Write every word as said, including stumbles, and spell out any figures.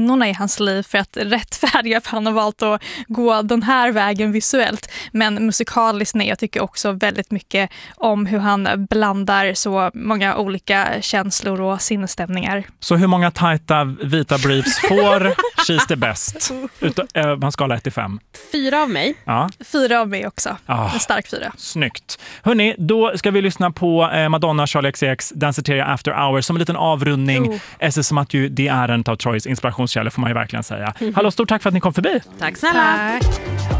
kvinnorna i hans liv för att rättfärdiga för han har valt att gå den här vägen visuellt. Men musikaliskt, nej, jag tycker också väldigt mycket om hur han blandar så många olika känslor och sinnesstämningar. Så hur många tajta vita briefs får She's the best? Utan, äh, man skala ett till fem. Fyra av mig. Ja. Fyra av mig också. Ah, en stark fyra. Snyggt. Hörrni, då ska vi lyssna på eh, Madonna, Charli X C X, Danceteria After Hours som en liten avrundning. Oh. Eftersom att ju det är en av Troys inspirationskällor får man ju verkligen säga. Mm. Hallå, stort tack för att ni kom förbi. Tack snälla. Tack.